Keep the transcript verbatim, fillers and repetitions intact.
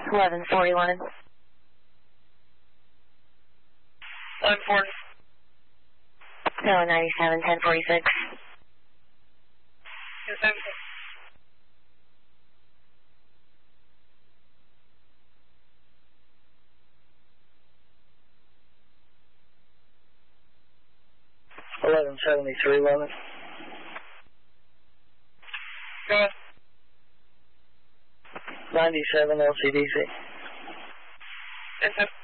eleven forty-one. eleven forty. No, ninety-seven, ten forty-six. ten seventy. eleven seventy-three, Lemon. Go ahead. ninety-seven L C D C. ten seventy.